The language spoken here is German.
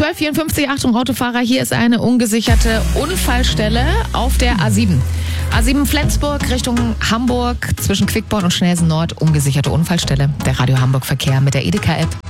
12:54, Achtung Autofahrer, hier ist eine ungesicherte Unfallstelle auf der A7. A7 Flensburg Richtung Hamburg zwischen Quickborn und Schnelsen Nord, ungesicherte Unfallstelle. Der Radio Hamburg Verkehr mit der Edeka-App.